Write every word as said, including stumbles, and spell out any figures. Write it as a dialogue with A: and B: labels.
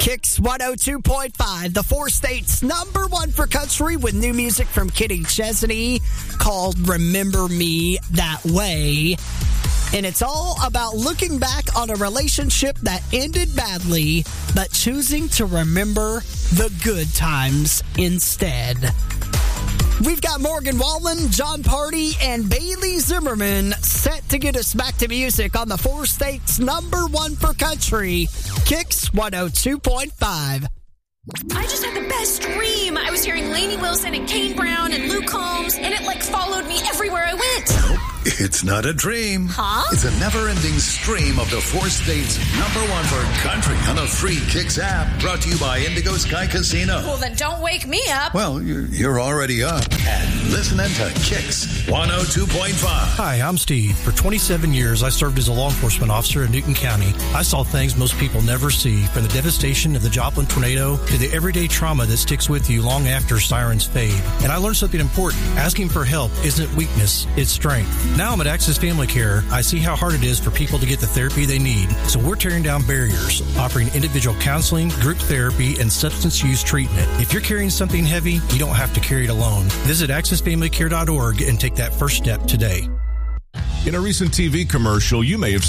A: Kicks one oh two point five, the four states number one for country, with new music from Kenny Chesney called Remember Me That Way. And it's all about looking back on a relationship that ended badly, but choosing to remember the good times instead. We've got Morgan Wallen, John Party, and Bailey Zimmerman set to get us back to music on the four states number one for country, Kicks one oh two point five.
B: I just had the best dream. I was hearing Lainey Wilson and Kane Brown and Luke Combs, and it like followed me everywhere I went.
C: Nope, it's not a dream.
B: Huh?
C: It's a never-ending stream of the four states number one for country on the free Kicks app. Brought to you by Indigo Sky Casino.
B: Well, then don't wake me up.
C: Well, you're, you're already up and listening to Kicks one oh two point five.
D: Hi, I'm Steve. For twenty-seven years, I served as a law enforcement officer in Newton County. I saw things most people never see, from the devastation of the Joplin tornado to the everyday trauma that sticks with you long after sirens fade. And I learned something important. Asking for help isn't weakness, it's strength. Now I'm at Access Family Care. I see how hard it is for people to get the therapy they need. So we're tearing down barriers, offering individual counseling, group therapy, and substance use treatment. If you're carrying something heavy, you don't have to carry it alone. Visit access family care dot org and take that first step today.
E: In a recent T V commercial, you may have